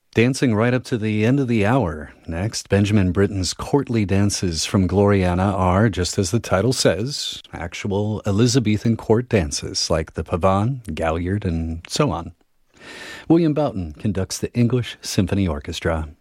Dancing right up to the end of the hour. Next, Benjamin Britten's courtly dances from Gloriana are, just as the title says, actual Elizabethan court dances like the pavane, galliard, and so on. William Boughton conducts the English Symphony Orchestra.